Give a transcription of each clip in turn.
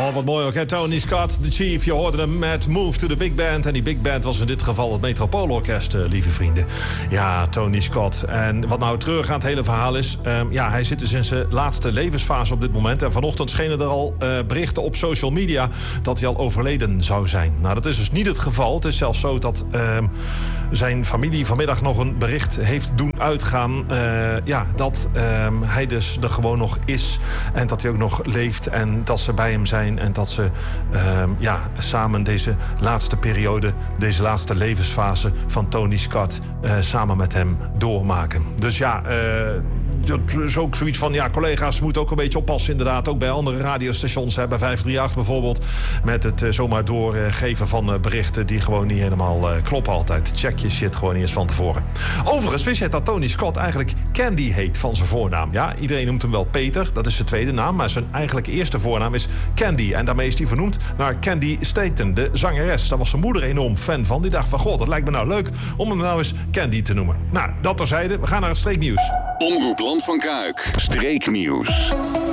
Oh, wat mooi ook, hè? Tony Scott, de Chief. Je hoorde hem met Move to the Big Band. En die Big Band was in dit geval het Metropoolorkest, lieve vrienden. Ja, Tony Scott. En wat nou terug aan het hele verhaal is... hij zit dus in zijn laatste levensfase op dit moment. En vanochtend schenen er al berichten op social media... dat hij al overleden zou zijn. Nou, dat is dus niet het geval. Het is zelfs zo dat zijn familie vanmiddag nog een bericht heeft doen uitgaan... dat hij dus er gewoon nog is. En dat hij ook nog leeft. En dat ze bij hem zijn. En dat ze samen deze laatste periode... deze laatste levensfase van Tony Scott... samen met hem doormaken. Dus dat is ook zoiets van... collega's moeten ook een beetje oppassen inderdaad. Ook bij andere radiostations, bij 538 bijvoorbeeld... met het zomaar doorgeven van berichten... die gewoon niet helemaal kloppen altijd. Check je shit gewoon eerst van tevoren. Overigens wist jij dat Tony Scott eigenlijk Candy heet van zijn voornaam. Ja, iedereen noemt hem wel Peter, dat is zijn tweede naam... maar zijn eigenlijk eerste voornaam is Candy. En daarmee is hij vernoemd naar Candy Staten, de zangeres. Daar was zijn moeder enorm fan van. Die dacht van, god, dat lijkt me nou leuk om hem nou eens Candy te noemen. Nou, dat terzijde. We gaan naar het streeknieuws. Omroep Land van Kuik. Streeknieuws.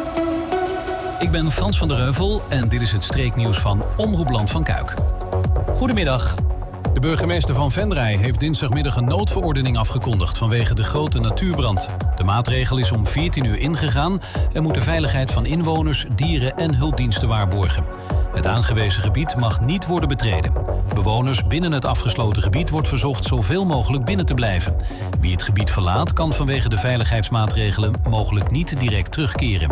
Ik ben Frans van der Heuvel en dit is het streeknieuws van Omroep Land van Kuik. Goedemiddag. De burgemeester van Venray heeft dinsdagmiddag een noodverordening afgekondigd vanwege de grote natuurbrand. De maatregel is om 14 uur ingegaan en moet de veiligheid van inwoners, dieren en hulpdiensten waarborgen. Het aangewezen gebied mag niet worden betreden. Bewoners binnen het afgesloten gebied wordt verzocht zoveel mogelijk binnen te blijven. Wie het gebied verlaat kan vanwege de veiligheidsmaatregelen mogelijk niet direct terugkeren.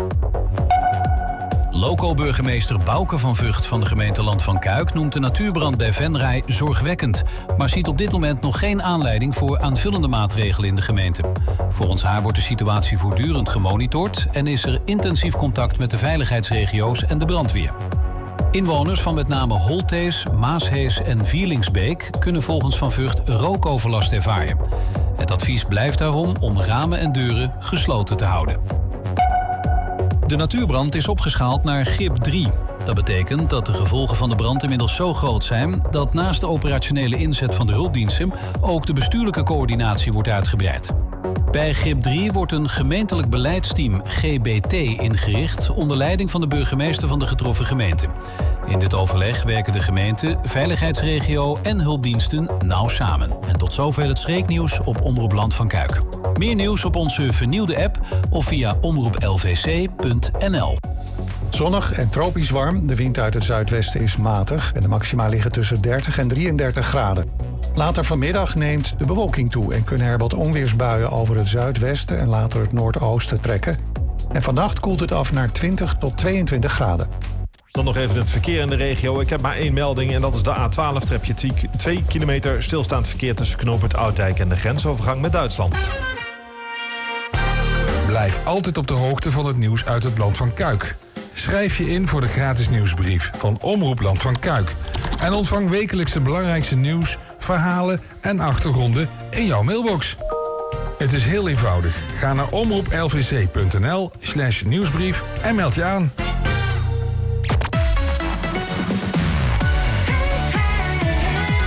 Loco-burgemeester Bouke van Vught van de gemeente Land van Kuik noemt de natuurbrand bij Venray zorgwekkend, maar ziet op dit moment nog geen aanleiding voor aanvullende maatregelen in de gemeente. Volgens haar wordt de situatie voortdurend gemonitord en is er intensief contact met de veiligheidsregio's en de brandweer. Inwoners van met name Holthees, Maashees en Vierlingsbeek kunnen volgens Van Vught rookoverlast ervaren. Het advies blijft daarom om ramen en deuren gesloten te houden. De natuurbrand is opgeschaald naar grip 3. Dat betekent dat de gevolgen van de brand inmiddels zo groot zijn dat naast de operationele inzet van de hulpdiensten ook de bestuurlijke coördinatie wordt uitgebreid. Bij grip 3 wordt een gemeentelijk beleidsteam GBT ingericht onder leiding van de burgemeester van de getroffen gemeente. In dit overleg werken de gemeente, veiligheidsregio en hulpdiensten nauw samen. En tot zover het streeknieuws op Omroep Land van Kuik. Meer nieuws op onze vernieuwde app of via omroeplvc.nl. Zonnig en tropisch warm. De wind uit het zuidwesten is matig en de maxima liggen tussen 30 en 33 graden. Later vanmiddag neemt de bewolking toe en kunnen er wat onweersbuien over het zuidwesten en later het noordoosten trekken. En vannacht koelt het af naar 20 tot 22 graden. Dan nog even het verkeer in de regio. Ik heb maar één melding en dat is de A12. Daar heb je 2 kilometer stilstaand verkeer tussen knooppunt Oudijk en de grensovergang met Duitsland. Blijf altijd op de hoogte van het nieuws uit het Land van Kuik. Schrijf je in voor de gratis nieuwsbrief van Omroep Land van Kuik. En ontvang wekelijks de belangrijkste nieuws, verhalen en achtergronden in jouw mailbox. Het is heel eenvoudig. Ga naar omroeplvc.nl/nieuwsbrief en meld je aan.